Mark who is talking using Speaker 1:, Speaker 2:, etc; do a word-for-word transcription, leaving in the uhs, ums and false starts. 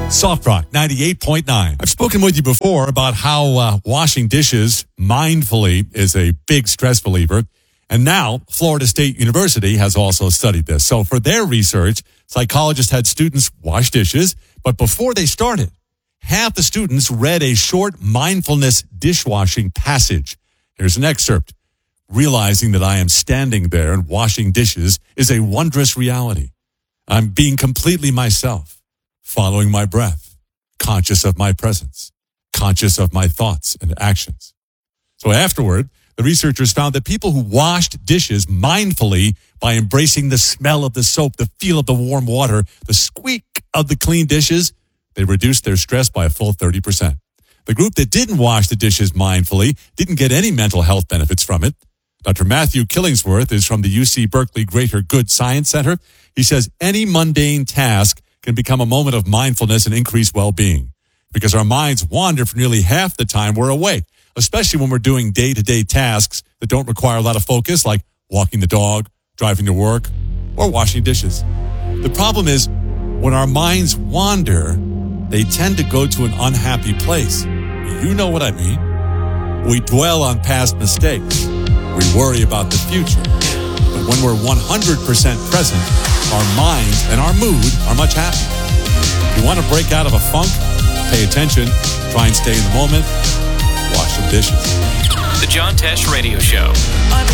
Speaker 1: Soft Rock ninety-eight point nine. I've spoken with you before about how uh, washing dishes mindfully is a big stress reliever. And now Florida State University has also studied this. So for their research, psychologists had students wash dishes, but before they started, half the students read a short mindfulness dishwashing passage. Here's an excerpt. Realizing that I am standing there and washing dishes is a wondrous reality. I'm being completely myself, following my breath, conscious of my presence, conscious of my thoughts and actions. So afterward, the researchers found that people who washed dishes mindfully by embracing the smell of the soap, the feel of the warm water, the squeak of the clean dishes, they reduced their stress by a full thirty percent. The group that didn't wash the dishes mindfully didn't get any mental health benefits from it. Doctor Matthew Killingsworth is from the U C Berkeley Greater Good Science Center. He says any mundane task can become a moment of mindfulness and increase well-being because our minds wander for nearly half the time we're awake, especially when we're doing day-to-day tasks that don't require a lot of focus, like walking the dog, driving to work, or washing dishes. The problem is when our minds wander, they tend to go to an unhappy place. You know what I mean. We dwell on past mistakes. We worry about the future. But when we're one hundred percent present, our mind and our mood are much happier. If you want to break out of a funk, pay attention, try and stay in the moment, wash some dishes.
Speaker 2: The John Tesh Radio Show.